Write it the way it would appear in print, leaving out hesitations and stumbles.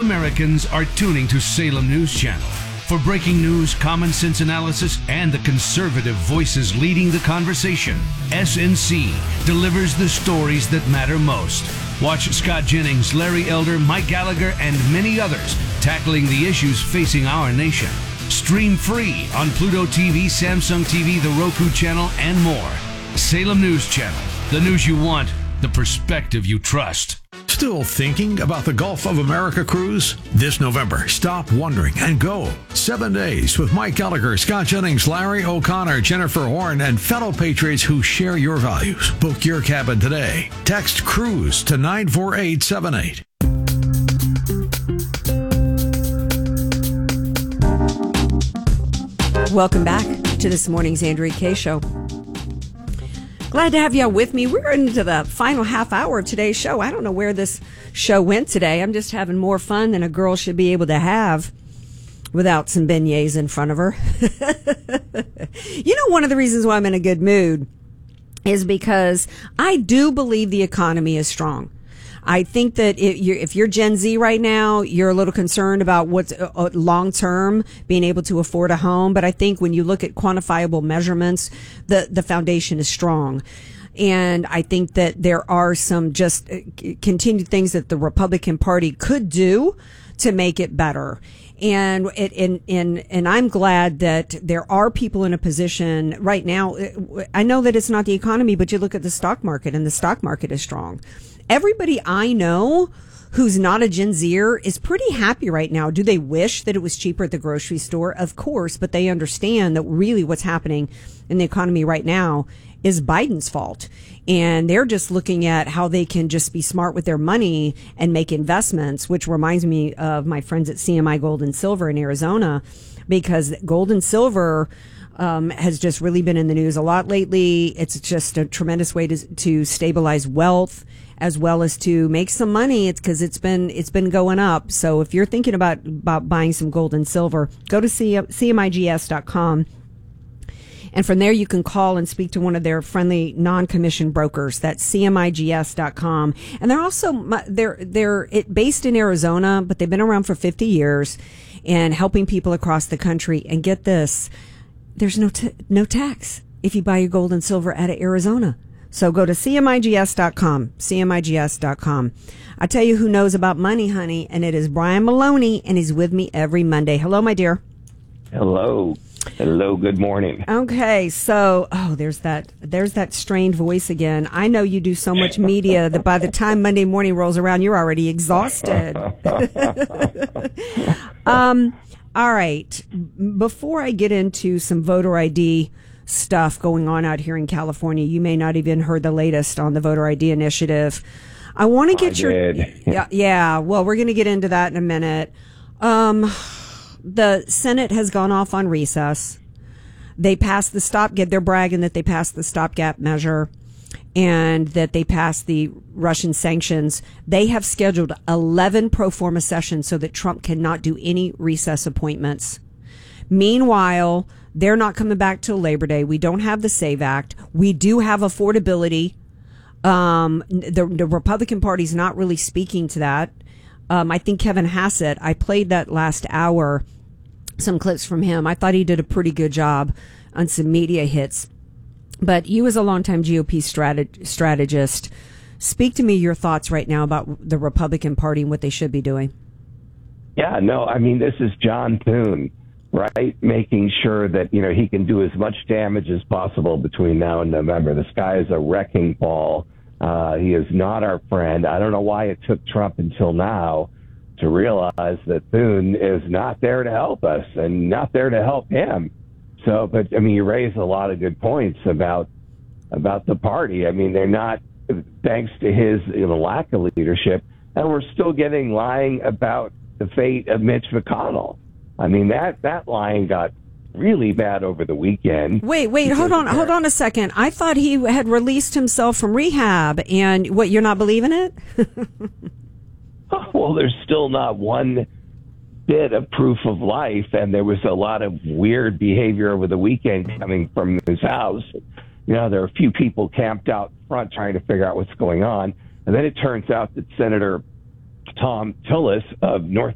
Americans are tuning to Salem News Channel. For breaking news, common sense analysis, and the conservative voices leading the conversation, SNC delivers the stories that matter most. Watch Scott Jennings, Larry Elder, Mike Gallagher, and many others tackling the issues facing our nation. Stream free on Pluto TV, Samsung TV, the Roku channel, and more. Salem News Channel. The news you want, the perspective you trust. Still thinking about the Gulf of America cruise? This November, stop wondering and go. 7 days with Mike Gallagher, Scott Jennings, Larry O'Connor, Jennifer Horn, and fellow patriots who share your values. Book your cabin today. Text CRUISE to 94878. Welcome back to this morning's Andrea Kaye Show. Glad to have you with me. We're into the final half hour of today's show. I don't know where this show went today. I'm just having more fun than a girl should be able to have without some beignets in front of her. You know, one of the reasons why I'm in a good mood is because I do believe the economy is strong. I think that if you're Gen Z right now, you're a little concerned about what's long term, being able to afford a home. But I think when you look at quantifiable measurements, the foundation is strong. And I think that there are some just continued things that the Republican Party could do to make it better. And I'm glad that there are people in a position right now. I know that it's not the economy, but you look at the stock market, and the stock market is strong. Everybody I know who's not a Gen Zer is pretty happy right now. Do they wish that it was cheaper at the grocery store? Of course, but they understand that really what's happening in the economy right now is Biden's fault. And they're just looking at how they can just be smart with their money and make investments, which reminds me of my friends at CMI Gold and Silver in Arizona, because gold and silver has just really been in the news a lot lately. It's just a tremendous way to stabilize wealth as well as to make some money. It's because it's been going up. So if you're thinking about buying some gold and silver, go to CMIGS.com. And from there, you can call and speak to one of their friendly non-commissioned brokers. That's CMIGS.com. And they're also, they're based in Arizona, but they've been around for 50 years and helping people across the country. And get this, there's no tax if you buy your gold and silver out of Arizona. So go to CMIGS.com, CMIGS.com. I tell you who knows about money, honey, and it is Brian Maloney, and he's with me every Monday. Hello, my dear. Hello. Hello, good morning. Okay, so, there's that strained voice again. I know you do so much media that by the time Monday morning rolls around, you're already exhausted. All right, before I get into some voter ID stuff going on out here in California, you may not even heard the latest on the voter ID initiative. I want to get yeah. Well, we're going to get into that in a minute. The Senate has gone off on recess. They passed the stopgap. They're bragging that they passed the stopgap measure and that they passed the Russian sanctions. They have scheduled 11 pro forma sessions so that Trump cannot do any recess appointments. Meanwhile, they're not coming back till Labor Day. We don't have the SAVE Act. We do have affordability. The Republican Party's not really speaking to that. I think Kevin Hassett, I played that last hour, some clips from him. I thought he did a pretty good job on some media hits. But you as a longtime GOP strategist, speak to me your thoughts right now about the Republican Party and what they should be doing. Yeah, no, I mean, this is John Thune, right? Making sure that, he can do as much damage as possible between now and November. This guy is a wrecking ball. He is not our friend. I don't know why it took Trump until now to realize that Thune is not there to help us and not there to help him. So, but I mean, you raise a lot of good points about the party. I mean, they're not, thanks to his lack of leadership, and we're still getting lying about the fate of Mitch McConnell. I mean, that lying got really bad over the weekend. Wait, hold on a second. I thought he had released himself from rehab, and what, you're not believing it? Well, there's still not one bit of proof of life, and there was a lot of weird behavior over the weekend coming from his house. There are a few people camped out front trying to figure out what's going on, and then it turns out that Senator Tom Tillis of North